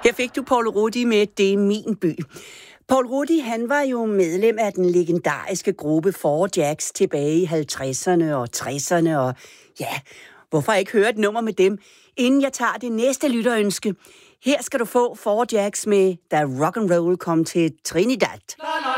Her fik du Paul Rudy med Det er min by. Paul Rudy, han var jo medlem af den legendariske gruppe Four Jacks tilbage i 50'erne og 60'erne, og ja, hvorfor ikke høre et nummer med dem, inden jeg tager det næste lytterønske. Her skal du få Four Jacks med Da Rock and Roll kom til Trinidad.